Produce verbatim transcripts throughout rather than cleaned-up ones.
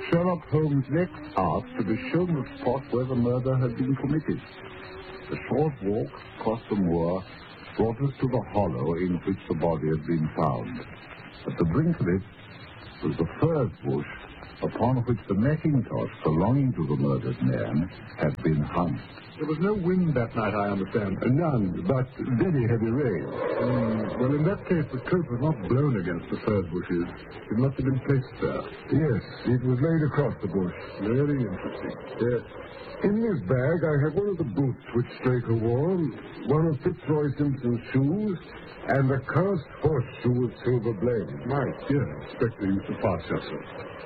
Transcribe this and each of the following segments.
Sherlock Holmes next asked to be shown the spot where the murder had been committed. A short walk across the moor brought us to the hollow in which the body had been found. At the brink of it was the furze bush upon which the Mackintosh belonging to the murdered man had been hung. There was no wind that night, I understand. Uh, none, but very heavy rain. Mm, well, in that case, the coat was not blown against the furze bushes. It must have been placed there. Yes, it was laid across the bush. Very interesting. Yes. In this bag, I have one of the boots which Straker wore, one of Fitzroy Simpson's shoes, and a cast horseshoe with silver blade. My dear Inspector, you surpass yourself.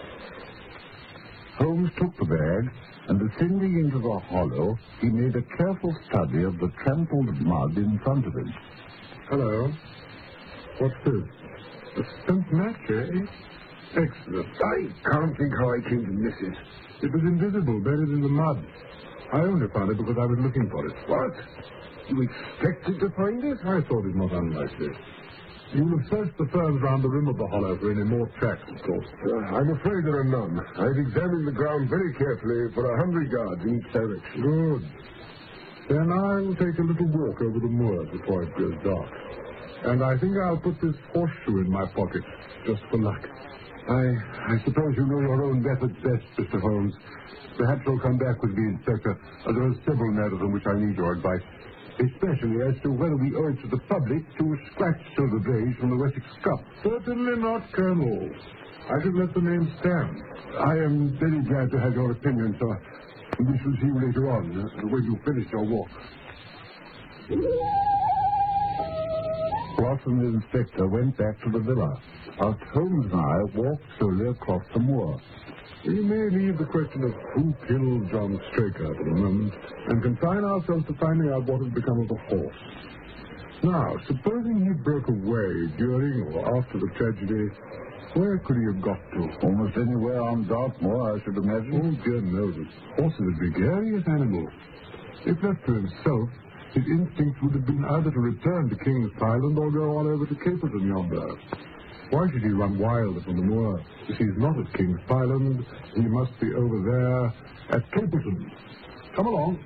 Holmes took the bag, and descending into the hollow, he made a careful study of the trampled mud in front of him. Hello. What's this? A spent match, eh? Excellent. I can't think how I came to miss it. It was invisible, buried in the mud. I only found it because I was looking for it. What? You expected to find it? I thought it not unlikely. You will have searched the ferns round the rim of the hollow for any more tracks, of course. Uh, I'm afraid there are none. I've examined the ground very carefully for a hundred yards in each direction. Good. Then I'll take a little walk over the moor before it grows dark. And I think I'll put this horseshoe in my pocket, just for luck. I, I suppose you know your own methods best, Mister Holmes. Perhaps you'll come back with me, Inspector. Uh, there are several matters on which I need your advice, especially as to whether we owe it to the public to scratch Silver Blaze from the Wessex Cup. Certainly not, Colonel. I should let the name stand. I am very glad to have your opinion, sir. We shall see you later on, uh, when you finish your walk. Ross and the Inspector went back to the villa. Our Holmes and I walked slowly across the moor. We may leave the question of who killed John Straker for the moment and confine ourselves to finding out what had become of the horse. Now, supposing he broke away during or after the tragedy, where could he have got to? Almost anywhere on Dartmoor, I should imagine. Oh, dear no. The horse is a gregarious animal. If left to himself, his instinct would have been either to return to King's Island or go on over to Capleton yonder. Why should he run wild upon the moor? If he's not at King's Island, he must be over there at Capleton. Come along.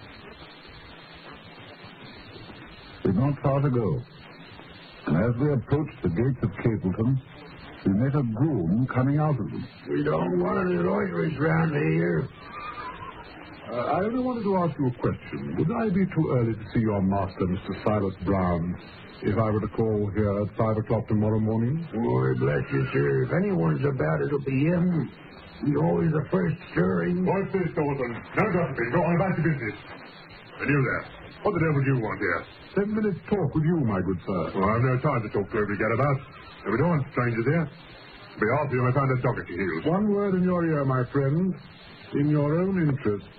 We've not far to go. And as we approached the gates of Capleton, we met a groom coming out of them. We don't want any loiterers round here. Uh, I only wanted to ask you a question. Would I be too early to see your master, Mister Silas Brown, if I were to call here at five o'clock tomorrow morning? Boy, bless you, sir. If anyone's about, it'll be him. He's always the first stirring. What's this, Thornton? No, Dusty, go on about your business. And you there. What the devil do you want here? Ten minutes talk with you, my good sir. Well, I've no time to talk to every gadabout. If we don't want strangers here, it'll be hard for you if I find a dog at your heels. One word in your ear, my friend. In your own interest.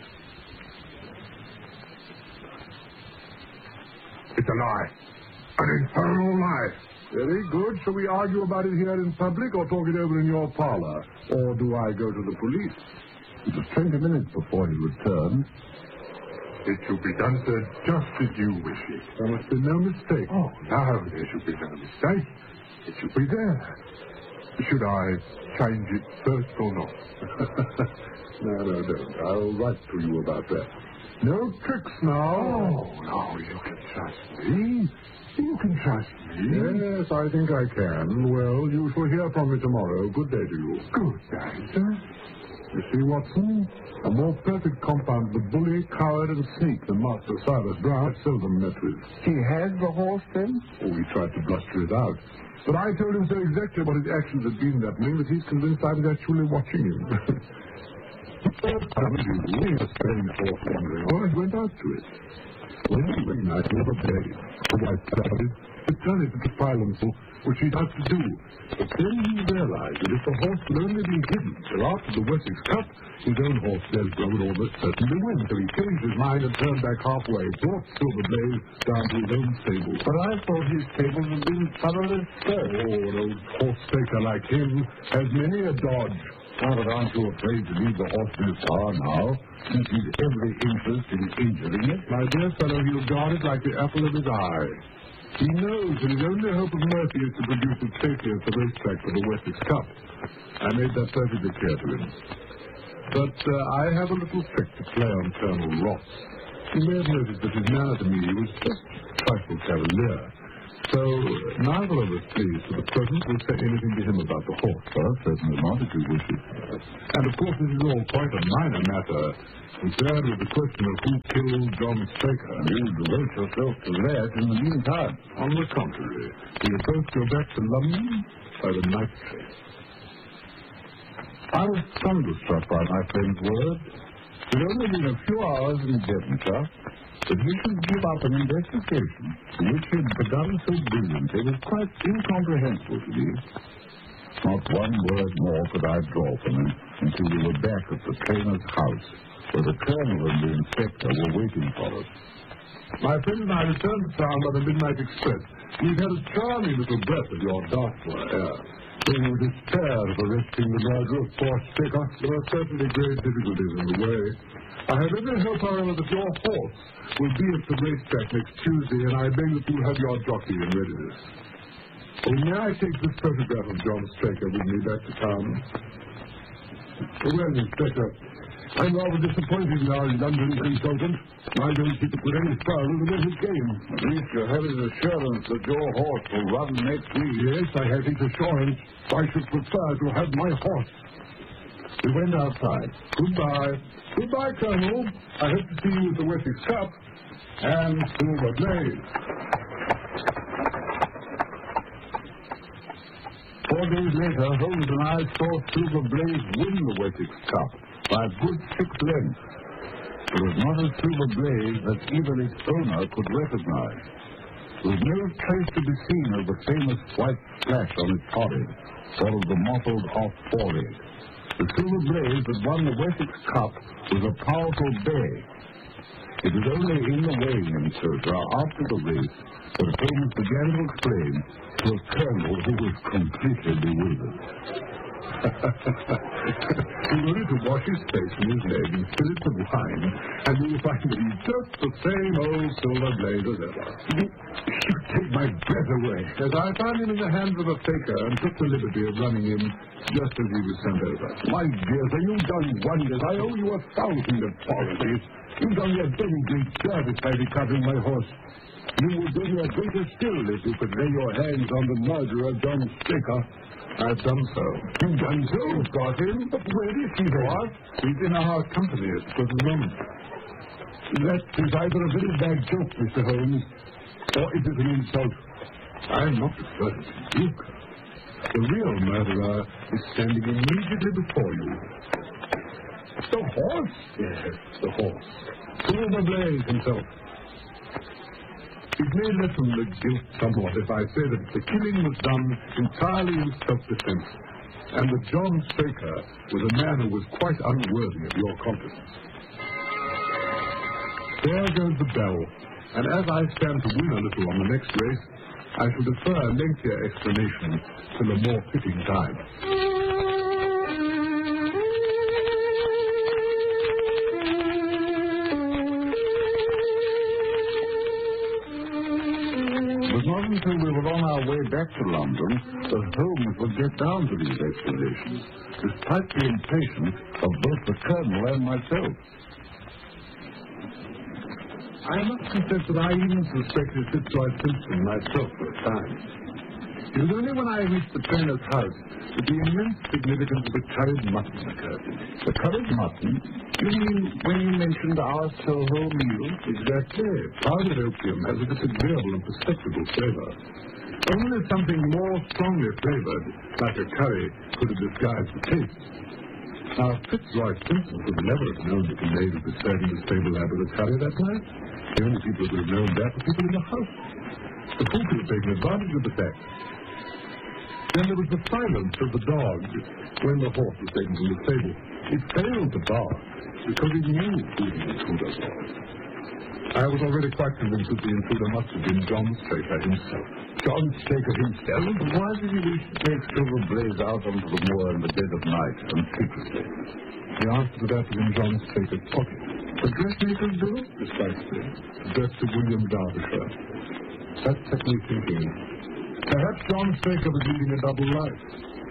It's a lie. An infernal lie. Very good. Shall we argue about it here in public or talk it over in your parlor? Or do I go to the police? It was twenty minutes before he returned. It shall be done, sir, just as you wish it. There must be no mistake. Oh, no, there should be no mistake. It should be there. Should I change it first or not? no, no, don't. I'll write to you about that. No tricks now. Oh, no, you can trust me. You can trust me. Yes, I think I can. Well, you shall hear from me tomorrow. Good day to you. Good day, sir. You see, Watson, a more perfect compound of the bully, coward, and sneak than Master Silas Brown I've seldom met with. He had the horse, then? Oh, he tried to bluster it out. But I told him so exactly what his actions had been that morning that he's convinced I was actually watching him. How did you do? A strange horse wandering. Oh, I went out to it. Well, one night, the other day, the wife started to turn it into silencer, which he'd have to do. But then he realized that if the horse would only be hidden till after the Wessex Cup, his own horse, Desborough, would almost certainly win. So he changed his mind and turned back halfway, brought Silver Blaze down to his own stable. But I thought his stable had been thoroughly stolen. Oh, an old horse faker like him has many a dodge. Now, but aren't you afraid to leave the horse in his car now, since he's every interest in injuring it? My dear fellow, he'll guard it like the apple of his eye. He knows that his only hope of mercy is to produce it safely at the racetrack for the Wessex Cup. I made that perfectly clear to him. but uh, I have a little trick to play on Colonel Ross. You may have noticed that his manner to me was just a trifle cavalier. So neither of us, please, for the present, will say anything to him about the horse. Well, certainly not, if you wish it. And, of course, this is all quite a minor matter, concerned with the question of who killed John Straker. You devote yourself to that in the meantime. On the contrary, we will both go back to London by the night train. I was thunderstruck by my friend's words. It had only been a few hours in Devonshire, but he should give up an investigation which he had begun so brilliantly was quite incomprehensible to me. Not one word more could I draw from him until we were back at the trainer's house, where the colonel and the inspector were waiting for us. My friend and I returned to town by the midnight express. We've had a charming little breath of your dartful air. Though you despair of arresting the murder of poor Straker, there are certainly great difficulties in the way. I have every hope, however, that your horse will be at the racetrack next Tuesday, and I beg that you have your jockey in readiness. Oh, may I take this photograph of John Straker with me back to town? Well, Inspector, I'm rather disappointed in our London consultant. I don't think it was any style of the little game. At least you have his assurance that your horse will run next week. Yes, I have his assurance. I should prefer to have my horse. We went outside. Goodbye. Goodbye, Colonel. I hope to see you at the Wessex Cup and Silver Blaze. Four days later, Holmes and I saw Silver Blaze win the Wessex Cup by a good six lengths. It was not a Silver Blaze that even its owner could recognize. There was no trace to be seen of the famous white splash on its forehead, or of the mottled off forehead. The Silver Blaze that won the Wessex Cup was a powerful bay. It was only in the weighing enclosure after the race that Holmes began to explain to a colonel who was completely bewildered. He wanted to wash his face and his legs and fill it with wine, and you will find that he's just the same old Silver Blaze as ever. You, you take my breath away. As I found him in the hands of a faker and took the liberty of running him just as he was sent over. My dear sir, you've done wonders. I owe you a thousand apologies. You've done me a very great service by recovering my horse. You would do me a greater still if you could lay your hands on the murderer of John Straker. I've done so. You've done so? You've got him? But where is he, what? He's in our company at the present moment. That is either a very bad joke, Mister Holmes, or is it an insult? I'm not referring to you. The real murderer is standing immediately before you. The horse? Yes, the horse. Silver Blaze himself. It may lessen the guilt somewhat if I say that the killing was done entirely in self-defense, and that John Straker was a man who was quite unworthy of your confidence. There goes the bell, and as I stand to win a little on the next race, I shall defer a lengthier explanation till a more fitting time. Until we were on our way back to London, that Holmes would get down to these explanations, despite the impatience of both the colonel and myself. I must confess that I even suspected Fitzroy Simpson myself for a time. It was only when I reached the trainer's house that the immense significance of the curried mutton occurred to me. The curried mutton? You mean when you mentioned our Soho meal? Exactly. Powdered opium has a disagreeable and perceptible flavor. Only something more strongly flavored, like a curry, could have disguised the taste. Now, Fitzroy Simpson would never have known that the maid would be serving the stable lad with a curry that night. The only people who would have known that were people in the house. The cook could have taken advantage of the fact. Then there was the silence of the dog when the horse was taken from the stable. It failed to bark because it knew who the intruder was. I was already quite convinced that the intruder must have been John Straker himself. John Straker himself? Why did he wish to take Silver Blaze out onto the moor in the dead of night and secretly? The answer to that was in John Straker's pocket. The dressmaker's bill? Precisely. Addressed to William Derbyshire. That set me thinking. Perhaps John Straker was leading a double life.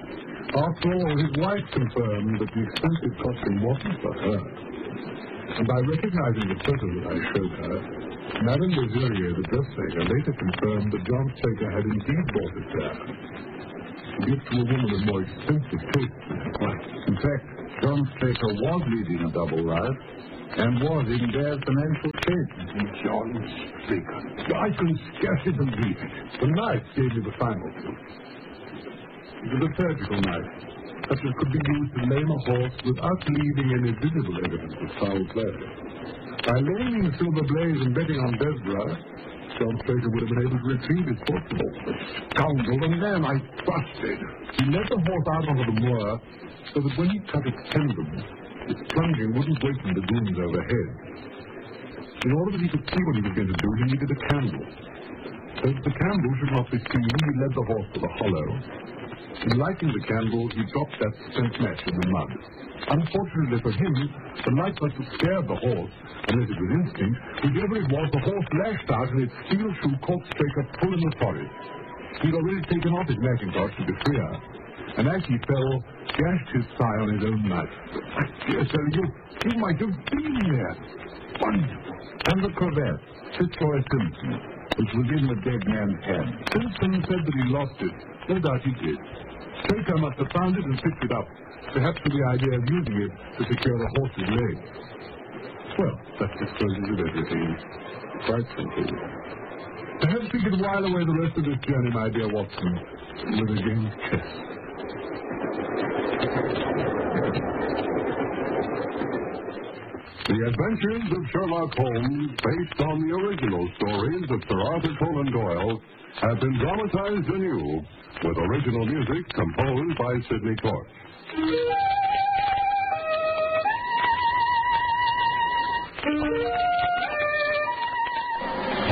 After all, his wife confirmed that the expensive costume wasn't for her. And by recognizing the photo that I showed her, Madame Desirier, the dressmaker, later confirmed that John Straker had indeed bought it there. To give to a woman of more expensive taste than his wife. In fact, John Straker was leading a double life and was in dire financial shape. John Straker. I can scarcely believe it. The knife gave me the final proof. It was a surgical knife, such as could be used to lame a horse without leaving any visible evidence of foul play. By laying the silver blaze and betting on Desborough, John Straker would have been able to retrieve his fortune. The scoundrel, the man I trusted. He led the horse out onto the moor so that when he cut its tendons, its plunging wouldn't waken the grooms overhead. In order that he could see what he was going to do, he needed a candle. So that the candle should not be seen, he led the horse to the hollow. In lighting the candle, he dropped that spent match in the mud. Unfortunately for him, the light must have scared the horse, unless it was instinct. Whichever it was, the horse lashed out and its steel shoe caught Straker full in the forehead. He'd already taken off his mackintosh to be freer, and as he fell, gashed his thigh on his own knife. I dear sir, you, you might have been there. Wonderful. And the cravat, Fitzroy Simpson, which was in the dead man's hand. Simpson said that he lost it. No doubt he did. Straker must have found it and picked it up, perhaps with the idea of using it to secure the horse's leg. Well, that disposes of everything. Quite simple. Perhaps we could while away the rest of this journey, my dear Watson, with a game of chess. The Adventures of Sherlock Holmes, based on the original stories of Sir Arthur Conan Doyle, have been dramatized anew with original music composed by Sidney Torch.